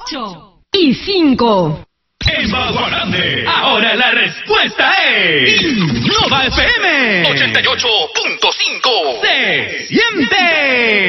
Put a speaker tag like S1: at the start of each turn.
S1: 8 y 5.
S2: En Bagua Grande, ahora la respuesta es Innova FM 88.5. Se siente.